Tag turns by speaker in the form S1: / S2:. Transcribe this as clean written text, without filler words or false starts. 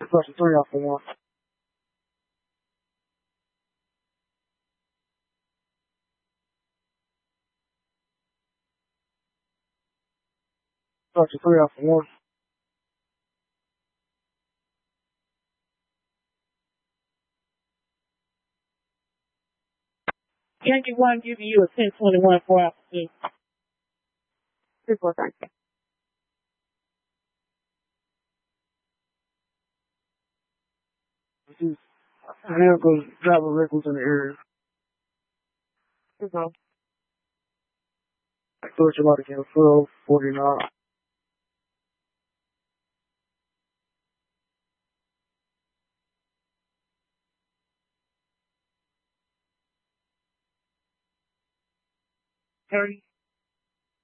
S1: Question 3 off the 1. Question 3 off the 1.
S2: Yankee 1 giving you a 1021 for afternoon.
S3: 3-4, thank you.
S1: Vehicles driving vehicles in the area.
S3: 2-4.
S1: Georgia Martin 1249.
S2: Harry